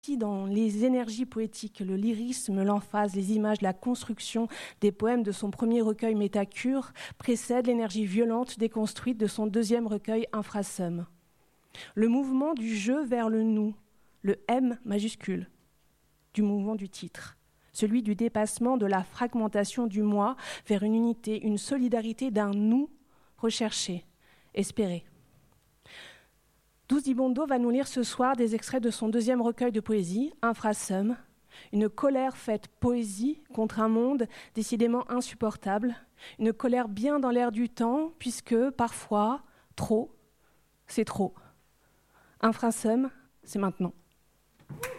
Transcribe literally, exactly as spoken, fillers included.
dans les énergies poétiques, le lyrisme, l'emphase, les images, la construction des poèmes de son premier recueil Métacure précède l'énergie violente déconstruite de son deuxième recueil Infrasum. Le mouvement du jeu vers le nous, le M majuscule du mouvement du titre, celui du dépassement de la fragmentation du moi vers une unité, une solidarité d'un nous recherché, espéré. Douce Dibondo va nous lire ce soir des extraits de son deuxième recueil de poésie, Infrasum, une colère faite poésie contre un monde décidément insupportable, une colère bien dans l'air du temps, puisque parfois, trop, c'est trop. Infrasum, c'est maintenant.